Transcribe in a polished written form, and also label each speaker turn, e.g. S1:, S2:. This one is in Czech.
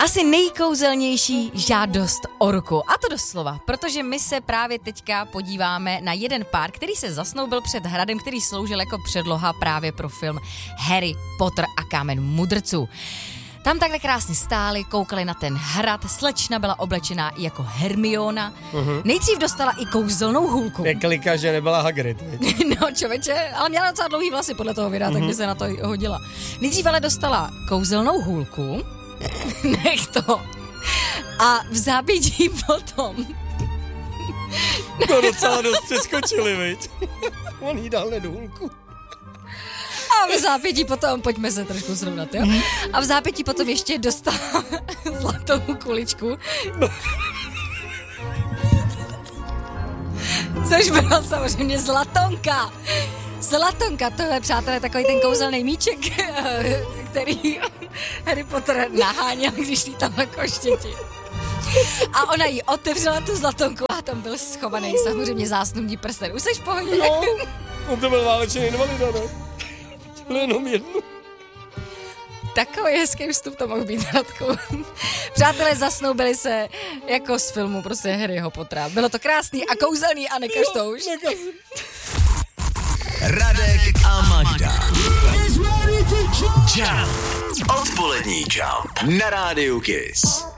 S1: Asi nejkouzelnější žádost o ruku. A to doslova, protože my se právě teďka podíváme na jeden pár, který se zasnoubil před hradem, který sloužil jako předloha právě pro film Harry Potter a kámen mudrců. Tam takhle krásně stáli, koukali na ten hrad, slečna byla oblečená i jako Hermiona. Nejdřív dostala i kouzelnou hůlku.
S2: Je klika, že nebyla Hagrid.
S1: No čověče, ale měla docela dlouhý vlasy podle toho videa, tak by se na to hodila. Nejdřív ale dostala kouzelnou hůlku, nech to, a v zápětí potom...
S2: No docela dost přeskočili, viď? On jí dal hned hůlku.
S1: A v zápětí potom, pojďme se trošku srovnat, jo? A v zápětí potom ještě dostala zlatou kuličku. Což byla samozřejmě zlatonka. Zlatonka, to je, přátelé, takový ten kouzelný míček, který Harry Potter naháněl, když lítal na koštěti. A ona jí otevřela tu zlatonku a tam byl schovaný samozřejmě zásnubní prsten. Už jsi v pohodě?
S2: No, on to byl válečný invalida, ne? Jenom jednu.
S1: Takový hezký vstup to mohl být, Radku. Přátelé zasnoubili se jako z filmu prostě Harryho Pottera. Bylo to krásný a kouzelný a nekaž to už.
S3: Radek a Magda. Jump. Odpolední Jump na rádiu Kiss.